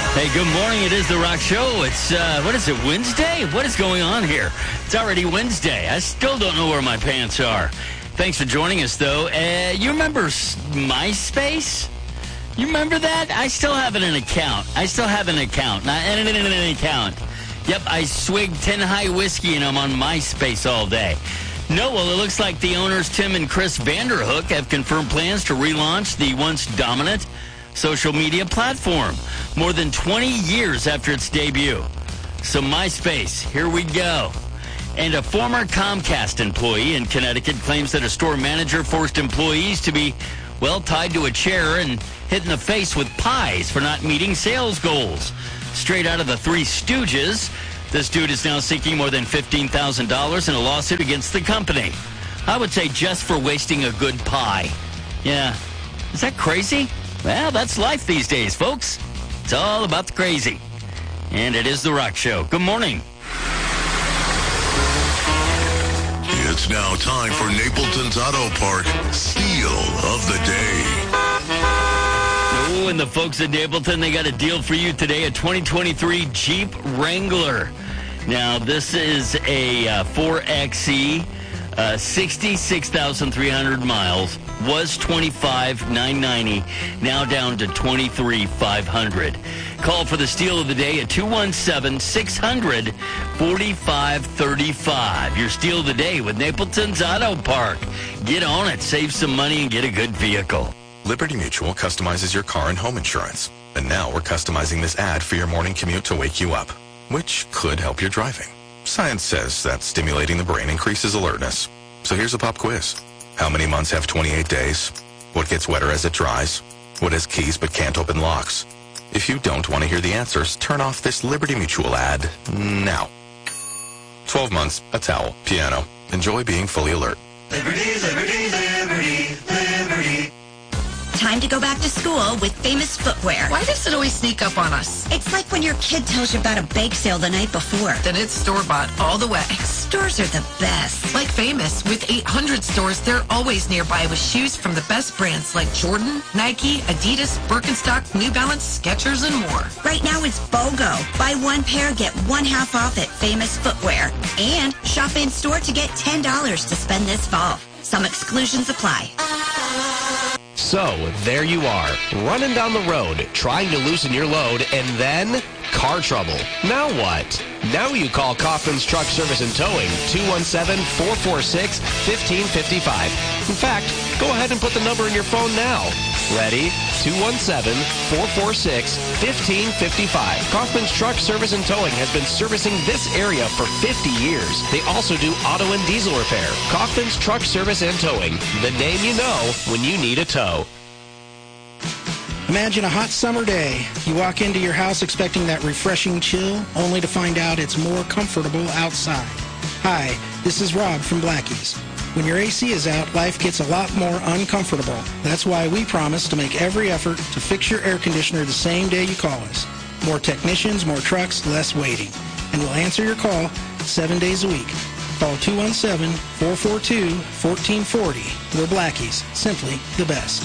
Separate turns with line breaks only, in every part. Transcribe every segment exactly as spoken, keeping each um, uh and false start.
Hey, good morning. It is The Rock Show. It's, uh, what is it, Wednesday? What is going on here? It's already Wednesday. I still don't know where my pants are. Thanks for joining us, though. Uh, you remember MySpace? You remember that? I still have an account. I still have an account. Not an, an, an account. Yep, I swigged ten high whiskey and I'm on MySpace all day. No, well, it looks like the owners, Tim and Chris Vanderhook, have confirmed plans to relaunch the once dominant social media platform more than twenty years after its debut. So MySpace, here we go. And a former Comcast employee in Connecticut claims that a store manager forced employees to be, well, tied to a chair and hit in the face with pies for not meeting sales goals. Straight out of the Three Stooges, this dude is now seeking more than fifteen thousand dollars in a lawsuit against the company. I would say just for wasting a good pie. Yeah. Is that crazy? Well, that's life these days, folks. It's all about the crazy. And it is The Rock Show. Good morning.
It's now time for Napleton's Auto Park Steal of the Day.
Oh, and the folks at Napleton, they got a deal for you today, a twenty twenty-three Jeep Wrangler. Now, this is a uh, four X E, uh, sixty-six thousand three hundred miles. Was twenty-five thousand nine hundred ninety, now down to twenty-three thousand five hundred. Call for the steal of the day at two one seven, six hundred, forty-five thirty-five. Your steal of the day with Napleton's Auto Park. Get on it, save some money, and get a good vehicle.
Liberty Mutual customizes your car and home insurance. And now we're customizing this ad for your morning commute to wake you up, which could help your driving. Science says that stimulating the brain increases alertness. So here's a pop quiz. How many months have twenty-eight days? What gets wetter as it dries? What has keys but can't open locks? If you don't want to hear the answers, turn off this Liberty Mutual ad now. twelve months, a towel, piano. Enjoy being fully alert.
Liberty, liberty, liberty, liberty.
Time to go back to school with Famous Footwear.
Why does it always sneak up on us?
It's like when your kid tells you about a bake sale the night before.
Then it's store-bought all the way.
Stores are the best.
Like Famous, with eight hundred stores, they're always nearby with shoes from the best brands like Jordan, Nike, Adidas, Birkenstock, New Balance, Skechers, and more.
Right now it's BOGO. Buy one pair, get one half off at Famous Footwear. And shop in store to get ten dollars to spend this fall. Some exclusions apply.
So, there you are, running down the road, trying to loosen your load, and then car trouble. Now what? Now you call Kaufman's Truck Service and Towing, two one seven, four four six, one five five five. In fact, go ahead and put the number in your phone now. Ready? two one seven, four four six, one five five five. Kaufman's Truck Service and Towing has been servicing this area for fifty years. They also do auto and diesel repair. Kaufman's Truck Service and Towing, the name you know when you need a tow.
Imagine a hot summer day. You walk into your house expecting that refreshing chill, only to find out it's more comfortable outside. Hi, this is Rob from Blackie's. When your A C is out, life gets a lot more uncomfortable. That's why we promise to make every effort to fix your air conditioner the same day you call us. More technicians, more trucks, less waiting. And we'll answer your call seven days a week. Call two one seven, four four two, one four four zero. We're Blackie's, simply the best.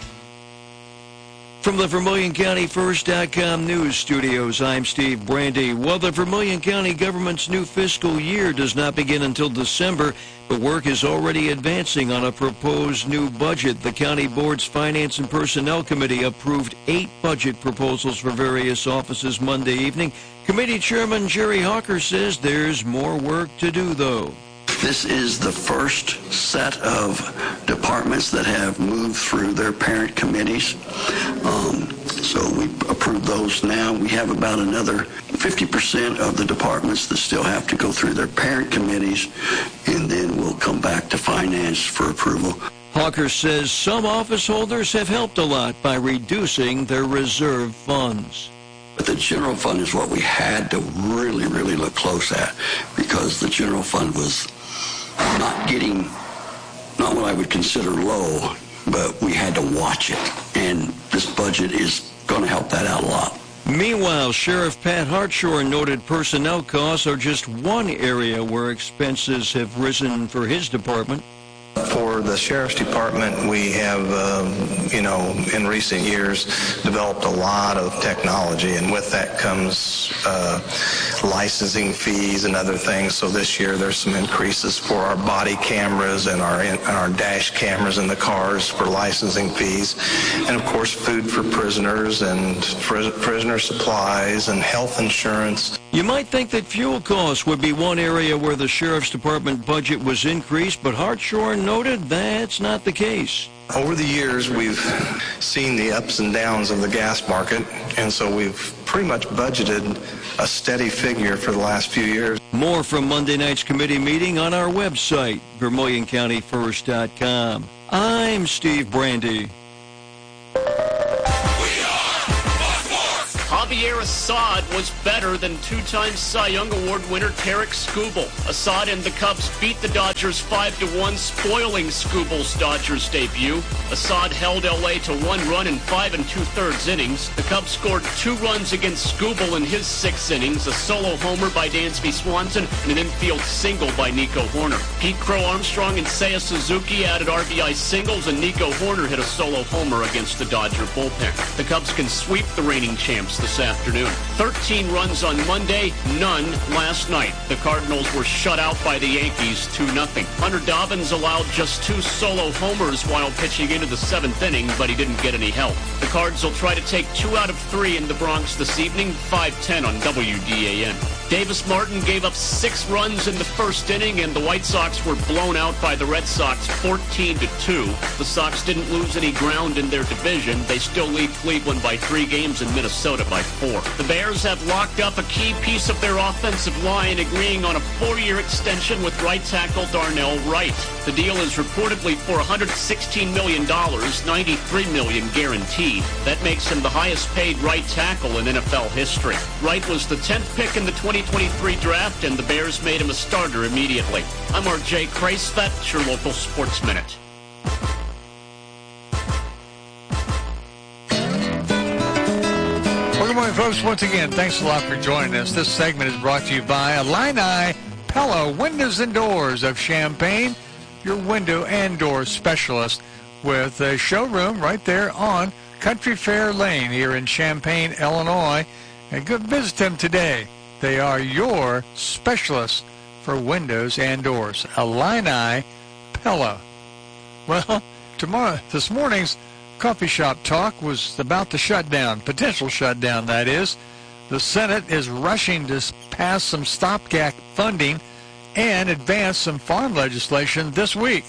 From the Vermilion County First dot com news studios, I'm Steve Brandy. Well, the Vermilion County government's new fiscal year does not begin until December, but work is already advancing on a proposed new budget. The County Board's Finance and Personnel Committee approved eight budget proposals for various offices Monday evening. Committee Chairman Jerry Hawker says there's more work to do, though.
This is the first set of departments that have moved through their parent committees. Um, so we approved those now. We have about another fifty percent of the departments that still have to go through their parent committees, and then we'll come back to finance for approval.
Hawker says some office holders have helped a lot by reducing their reserve funds.
But the general fund is what we had to really, really look close at, because the general fund was not getting, not what I would consider low, but we had to watch it. And this budget is going to help that out a lot.
Meanwhile, Sheriff Pat Hartshorn noted personnel costs are just one area where expenses have risen for his department.
For the Sheriff's Department, we have, um, you know, in recent years developed a lot of technology, and with that comes uh, licensing fees and other things. So this year there's some increases for our body cameras and our, and our dash cameras in the cars for licensing fees. And of course, food for prisoners and prisoner supplies and health insurance.
You might think that fuel costs would be one area where the Sheriff's Department budget was increased, but Hartshorn noted that's not the case.
Over the years, we've seen the ups and downs of the gas market, and so we've pretty much budgeted a steady figure for the last few years.
More from Monday night's committee meeting on our website, Vermilion County First dot com. I'm Steve Brandy.
Javier Assad was better than two-time Cy Young Award winner Tarek Skubal. Assad and the Cubs beat the Dodgers five to one, spoiling Skubal's Dodgers debut. Assad held L A to one run in five and two-thirds innings. The Cubs scored two runs against Skubal in his six innings, a solo homer by Dansby Swanson, and an infield single by Nico Horner. Pete Crow Armstrong and Seiya Suzuki added R B I singles, and Nico Horner hit a solo homer against the Dodger bullpen. The Cubs can sweep the reigning champs this afternoon. thirteen runs on Monday, none last night. The Cardinals were shut out by the Yankees two nothing. Hunter Dobbins allowed just two solo homers while pitching into the seventh inning, but he didn't get any help. The Cards will try to take two out of three in the Bronx this evening, five ten on W D A N. Davis Martin gave up six runs in the first inning, and the White Sox were blown out by the Red Sox fourteen to two. The Sox didn't lose any ground in their division. They still lead Cleveland by three games and Minnesota by four. The Bears have locked up a key piece of their offensive line, agreeing on a four-year extension with right tackle Darnell Wright. The deal is reportedly for one hundred sixteen million dollars, ninety-three million dollars guaranteed. That makes him the highest-paid right tackle in N F L history. Wright was the tenth pick in the twenty twenty-three draft, and the Bears made him a starter immediately. I'm R J Kreisfett, your local Sports Minute.
Well, good morning, folks. Once again, thanks a lot for joining us. This segment is brought to you by Illini Pella Windows and Doors of Champaign, your window and door specialist, with a showroom right there on Country Fair Lane here in Champaign, Illinois. And go visit them today. They are your specialists for windows and doors. Illini Pella. Well, tomorrow, this morning's coffee shop talk was about the shutdown, potential shutdown, that is. The Senate is rushing to pass some stopgap funding and advance some farm legislation this week.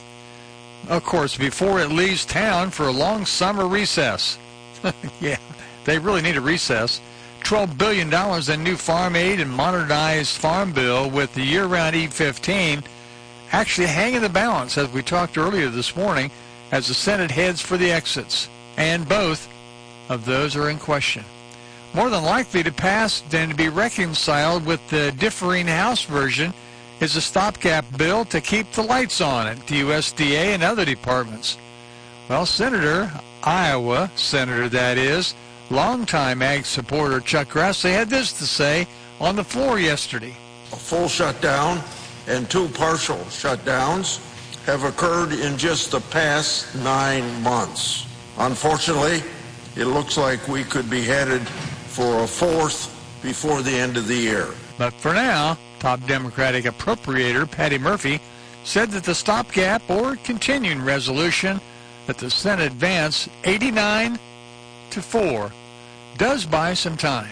Of course, before it leaves town for a long summer recess. Yeah, they really need a recess. twelve billion dollars in new farm aid and modernized farm bill with the year-round E fifteen actually hanging the balance, as we talked earlier this morning, as the Senate heads for the exits. And both of those are in question. More than likely to pass than to be reconciled with the differing House version is a stopgap bill to keep the lights on at the U S D A and other departments. Well, Senator, Iowa Senator that is, longtime ag supporter Chuck Grassley had this to say on the floor yesterday.
A full shutdown and two partial shutdowns have occurred in just the past nine months. Unfortunately, it looks like we could be headed for a fourth before the end of the year.
But for now, top Democratic appropriator Patty Murphy said that the stopgap or continuing resolution that the Senate advanced eighty-nine to four does buy some time.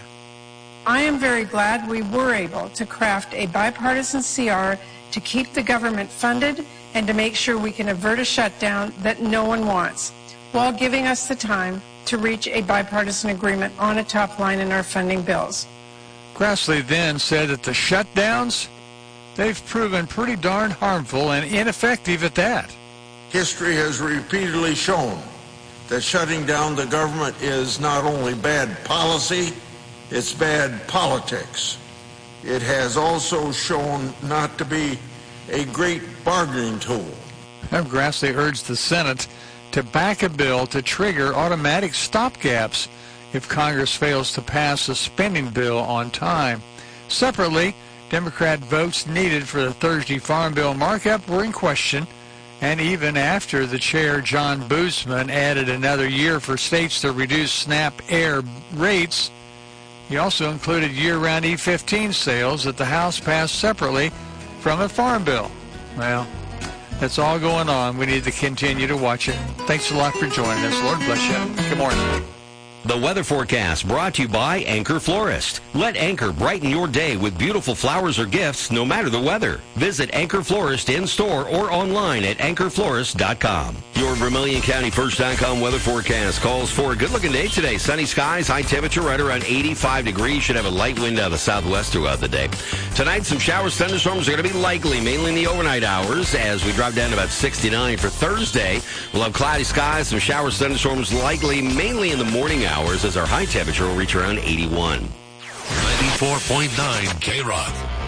I am very glad we were able to craft a bipartisan C R to keep the government funded and to make sure we can avert a shutdown that no one wants, while giving us the time to reach a bipartisan agreement on a top line in our funding bills.
Grassley then said that the shutdowns, they've proven pretty darn harmful and ineffective at that.
History has repeatedly shown that shutting down the government is not only bad policy, it's bad politics. It has also shown not to be a great bargaining tool.
Grassley urged the Senate to back a bill to trigger automatic stopgaps if Congress fails to pass a spending bill on time. Separately, Democrat votes needed for the Thursday Farm Bill markup were in question, And even after the chair, John Boozman, added another year for states to reduce SNAP air rates, he also included year-round E fifteen sales that the House passed separately from a farm bill. Well, that's all going on. We need to continue to watch it. Thanks a lot for joining us. Lord bless you. Good morning.
The weather forecast brought to you by Anchor Florist. Let Anchor brighten your day with beautiful flowers or gifts no matter the weather. Visit Anchor Florist in-store or online at anchor florist dot com. Your Vermilion County First dot com weather forecast calls for a good-looking day today. Sunny skies, high temperature right around eighty-five degrees. Should have a light wind out of the southwest throughout the day. Tonight, some showers, thunderstorms are going to be likely, mainly in the overnight hours. As we drop down to about sixty-nine for Thursday, we'll have cloudy skies, some showers, thunderstorms likely, mainly in the morning hours, as our high temperature will reach around eighty-one.
ninety-four point nine K-Rock.